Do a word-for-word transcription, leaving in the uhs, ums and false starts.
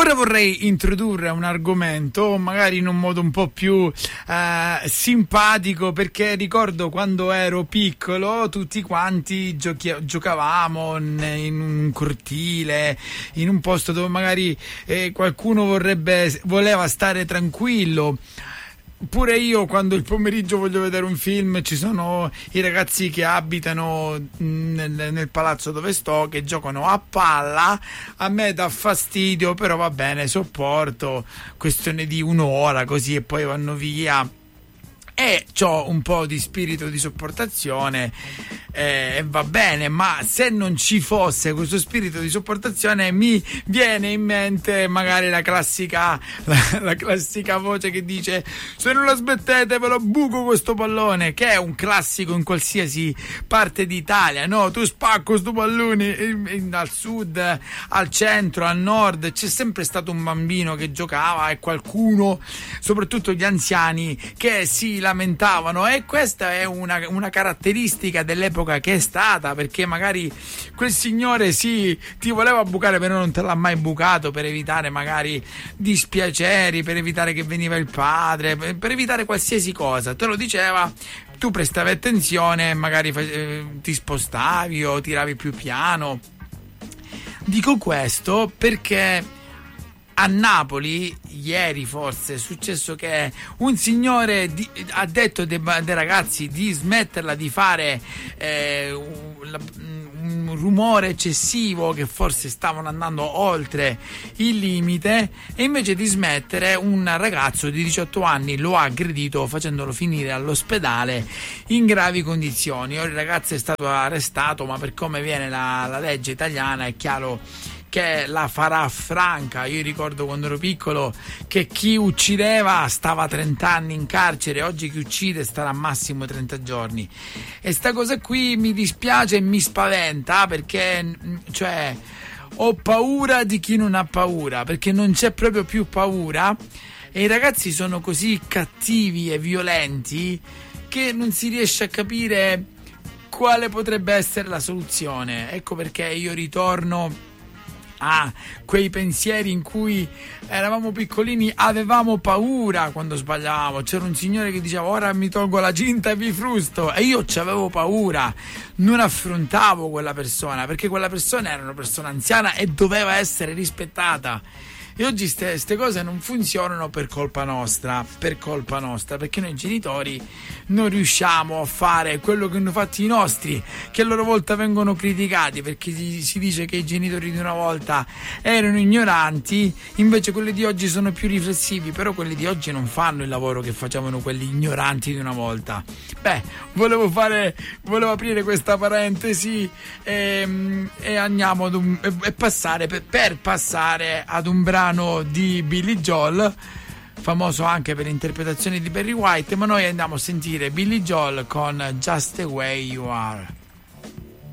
Ora vorrei introdurre un argomento, magari in un modo un po' più eh, simpatico, perché ricordo quando ero piccolo tutti quanti giochi- giocavamo in, in un cortile, in un posto dove magari eh, qualcuno vorrebbe, voleva stare tranquillo. Pure io, quando il pomeriggio voglio vedere un film, ci sono i ragazzi che abitano nel, nel palazzo dove sto, che giocano a palla. A me dà fastidio, però va bene, sopporto, questione di un'ora così e poi vanno via. E c'ho un po' di spirito di sopportazione e eh, va bene, ma se non ci fosse questo spirito di sopportazione mi viene in mente magari la classica la, la classica voce che dice: se non la smettete ve lo buco questo pallone, che è un classico in qualsiasi parte d'Italia, no? Tu spacco sto pallone. Al sud, al centro, al nord c'è sempre stato un bambino che giocava e qualcuno, soprattutto gli anziani, che si lamentavano, e questa è una, una caratteristica dell'epoca che è stata, perché magari quel signore sì ti voleva bucare però non te l'ha mai bucato, per evitare magari dispiaceri, per evitare che veniva il padre, per, per evitare qualsiasi cosa, te lo diceva, tu prestavi attenzione, magari eh, ti spostavi o tiravi più piano. Dico questo perché a Napoli, ieri forse, è successo che un signore di, ha detto dei, dei ragazzi di smetterla di fare eh, un, un rumore eccessivo, che forse stavano andando oltre il limite, e invece di smettere un ragazzo di diciotto anni lo ha aggredito facendolo finire all'ospedale in gravi condizioni. Ora il ragazzo è stato arrestato, ma per come viene la, la legge italiana è chiaro che la farà franca. Io ricordo quando ero piccolo che chi uccideva stava trenta anni in carcere, oggi chi uccide starà massimo trenta giorni, e sta cosa qui mi dispiace e mi spaventa, perché cioè ho paura di chi non ha paura, perché non c'è proprio più paura e i ragazzi sono così cattivi e violenti che non si riesce a capire quale potrebbe essere la soluzione. Ecco perché io ritorno a quei pensieri in cui eravamo piccolini, avevamo paura quando sbagliavamo. C'era un signore che diceva: ora mi tolgo la cinta e vi frusto, e io c'avevo paura, non affrontavo quella persona, perché quella persona era una persona anziana e doveva essere rispettata. E oggi queste cose non funzionano per colpa nostra, per colpa nostra, perché noi genitori non riusciamo a fare quello che hanno fatto i nostri, che a loro volta vengono criticati, perché si dice che i genitori di una volta erano ignoranti, invece quelli di oggi sono più riflessivi, però quelli di oggi non fanno il lavoro che facevano quelli ignoranti di una volta. Beh, volevo fare, volevo aprire questa parentesi e, e andiamo ad un, e, e passare per, per passare ad un brano di Billy Joel, famoso anche per interpretazioni di Barry White, ma noi andiamo a sentire Billy Joel con Just the Way You Are.